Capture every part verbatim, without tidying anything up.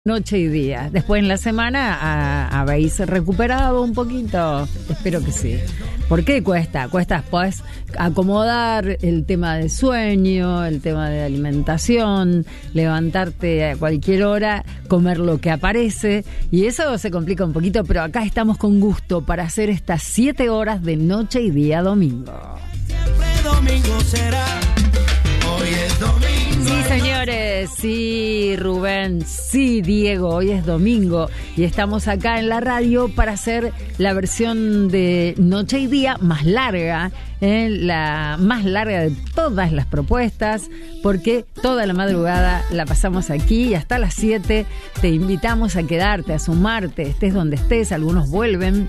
Noche y día. Después en la semana a, habéis recuperado un poquito. Espero que sí. ¿Por qué cuesta? Cuesta pues acomodar el tema del sueño, el tema de alimentación, levantarte a cualquier hora, comer lo que aparece, y eso se complica un poquito, pero acá estamos con gusto para hacer estas siete horas de Noche y Día domingo. Siempre domingo será. Hoy es domingo. Sí, señores, sí, Rubén, sí, Diego, hoy es domingo y estamos acá en la radio para hacer la versión de Noche y Día más larga, eh, la más larga de todas las propuestas, porque toda la madrugada la pasamos aquí y hasta las siete te invitamos a quedarte, a sumarte, estés donde estés, algunos vuelven.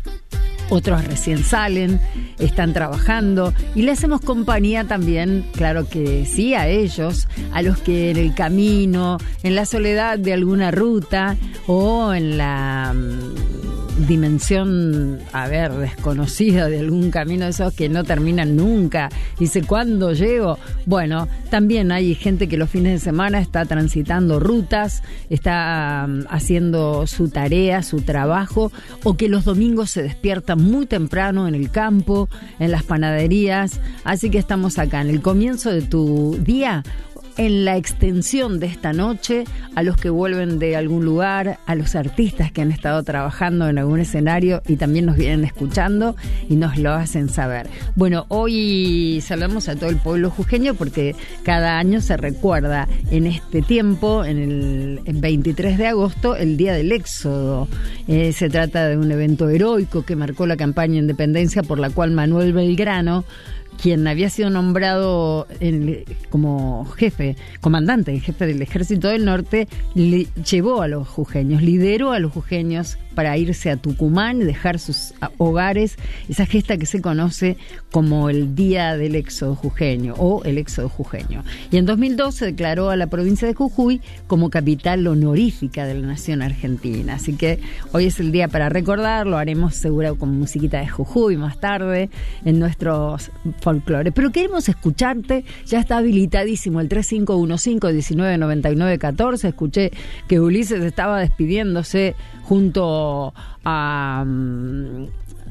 Otros recién salen, están trabajando y le hacemos compañía también, claro que sí, a ellos, a los que en el camino, en la soledad de alguna ruta o en la um, dimensión, a ver, desconocida de algún camino de esos que no terminan nunca. Dice, ¿cuándo llego? Bueno, también hay gente que los fines de semana está transitando rutas, está um, haciendo su tarea, su trabajo, o que los domingos se despiertan muy temprano en el campo, en las panaderías. Así que estamos acá en el comienzo de tu día, en la extensión de esta noche, a los que vuelven de algún lugar, a los artistas que han estado trabajando en algún escenario y también nos vienen escuchando y nos lo hacen saber. Bueno, hoy saludamos a todo el pueblo jujeño porque cada año se recuerda en este tiempo, en el en veintitrés de agosto, el Día del Éxodo. Eh, se trata de un evento heroico que marcó la campaña de independencia por la cual Manuel Belgrano, quien había sido nombrado en, como jefe, comandante, jefe del Ejército del Norte, le llevó a los jujeños, lideró a los jujeños para irse a Tucumán y dejar sus hogares, esa gesta que se conoce como el Día del Éxodo Jujeño o el Éxodo Jujeño. Y en dos mil dos se declaró a la provincia de Jujuy como capital honorífica de la nación argentina. Así que hoy es el día para recordarlo, haremos seguro con musiquita de Jujuy más tarde en nuestros folclore. Pero queremos escucharte, ya está habilitadísimo el tres cinco uno cinco, uno nueve nueve nueve uno cuatro. Escuché que Ulises estaba despidiéndose junto a... Um,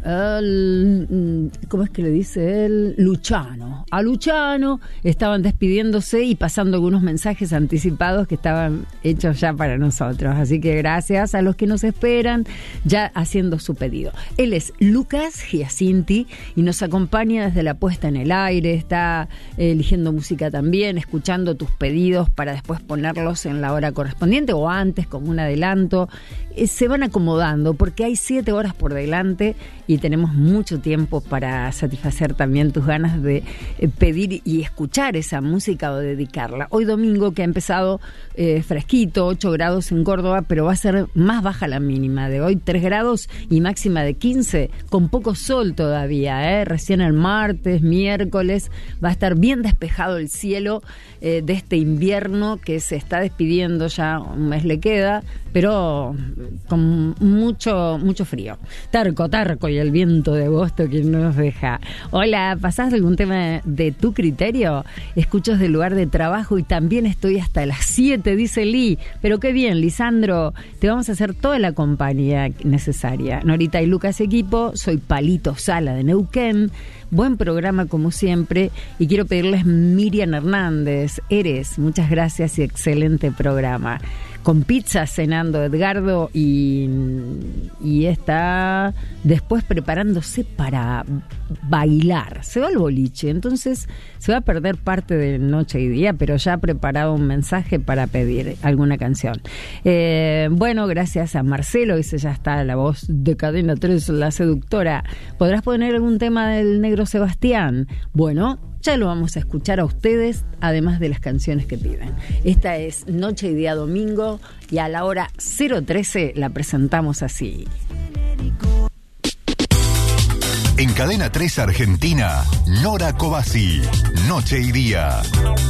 El, ¿cómo es que le dice él? Luciano. A Luciano estaban despidiéndose y pasando algunos mensajes anticipados que estaban hechos ya para nosotros. Así que gracias a los que nos esperan ya haciendo su pedido. Él es Lucas Giacinti y nos acompaña desde la puesta en el aire. Está eligiendo música también, escuchando tus pedidos para después ponerlos en la hora correspondiente o antes como un adelanto. Eh, se van acomodando porque hay siete horas por delante y tenemos mucho tiempo para satisfacer también tus ganas de eh, pedir y escuchar esa música o dedicarla. Hoy domingo que ha empezado eh, fresquito, ocho grados en Córdoba, pero va a ser más baja la mínima de hoy, tres grados y máxima de quince, con poco sol todavía, ¿eh? Recién el martes, miércoles, va a estar bien despejado el cielo eh, de este invierno que se está despidiendo, ya un mes le queda, pero con mucho, mucho frío. Tarco, tarco y el viento de agosto que no nos deja. Hola, ¿pasás algún tema de tu criterio? Escuchas del lugar de trabajo y también estoy hasta las siete, dice Lee. Pero qué bien, Lisandro, te vamos a hacer toda la compañía necesaria. Norita y Lucas equipo, soy Palito Sala de Neuquén. Buen programa como siempre y quiero pedirles Miriam Hernández, Eres, muchas gracias y excelente programa. Con pizza cenando Edgardo y, y está después preparándose para bailar. Se va al boliche, entonces se va a perder parte de Noche y Día, pero ya ha preparado un mensaje para pedir alguna canción. Eh, bueno, gracias a Marcelo, dice ya está la voz de Cadena tres, la seductora. ¿Podrás poner algún tema del Negro Sebastián? Bueno, ya lo vamos a escuchar a ustedes, además de las canciones que piden. Esta es Noche y Día domingo y a la hora cero trece la presentamos así. En Cadena tres Argentina, Nora Cobasi, Noche y Día.